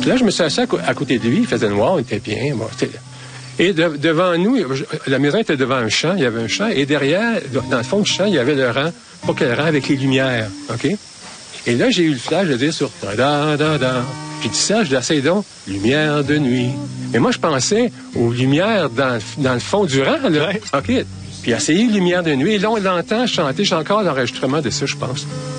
Là, je me suis assis à côté de lui, il faisait noir, il était bien. Bon, et devant nous, la maison était devant un champ, il y avait un champ, et derrière, dans le fond du champ, il y avait le rang, pas quel rang, avec les lumières, OK? Et là, j'ai eu le flash de dire sur da-da-da-da. J'ai dit ça, je dis, assez donc, lumière de nuit. Mais moi, je pensais aux lumières dans le fond du rang, là. Ouais. OK. Puis essayé lumière de nuit. Et là, on l'entend chanter. J'ai encore l'enregistrement de ça, je pense.